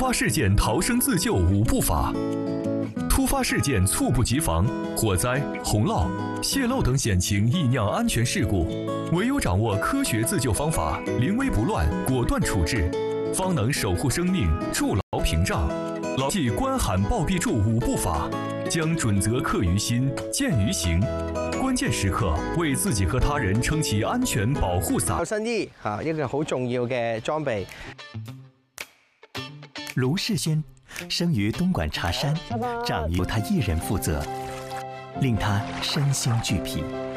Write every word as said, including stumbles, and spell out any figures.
发事件逃生自救五步法。突发事件猝不及防，火灾、洪涝、泄漏等险情易酿安全事故，唯有掌握科学自救方法，临危不乱，果断处置，方能守护生命，筑牢屏障。牢记关喊报必助五步法，将准则刻于心，见于行。關鍵時刻為自己和他人撐起安全保護傘。 救生衣嚇一個好重要嘅裝備。 盧世軒生於東莞茶山，長於由他一人負責，令他身心俱疲。